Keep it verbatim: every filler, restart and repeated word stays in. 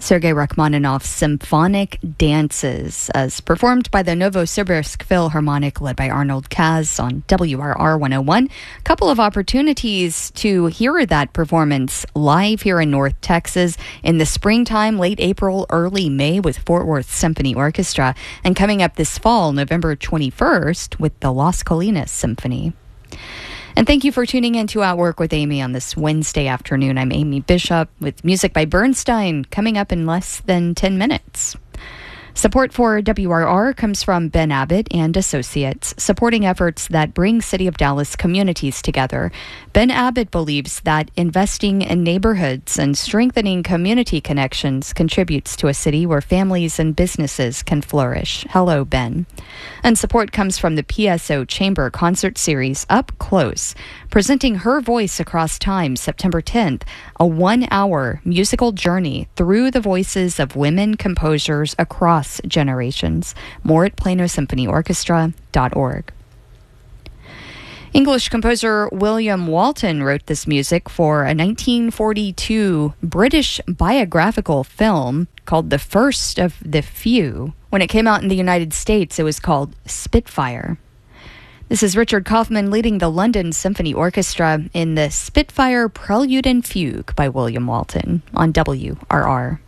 Sergei Rachmaninoff's Symphonic Dances, as performed by the Novosibirsk Philharmonic, led by Arnold Kaz on W R R one oh one. A couple of opportunities to hear that performance live here in North Texas in the springtime, late April, early May with Fort Worth Symphony Orchestra, and coming up this fall, November twenty-first, with the Las Colinas Symphony. And thank you for tuning in to Outwork with Amy on this Wednesday afternoon. I'm Amy Bishop with music by Bernstein coming up in less than ten minutes. Support for W R R comes from Ben Abbott and Associates, supporting efforts that bring City of Dallas communities together. Ben Abbott believes that investing in neighborhoods and strengthening community connections contributes to a city where families and businesses can flourish. Hello, Ben. And support comes from the P S O Chamber Concert Series Up Close, presenting Her Voice Across Time, September tenth, a one-hour musical journey through the voices of women composers across generations. More at plano symphony orchestra dot org. English composer William Walton wrote this music for a nineteen forty-two British biographical film called The First of the Few. When it came out in the United States, it was called Spitfire. This is Richard Kaufman leading the London Symphony Orchestra in the Spitfire Prelude and Fugue by William Walton on W R R.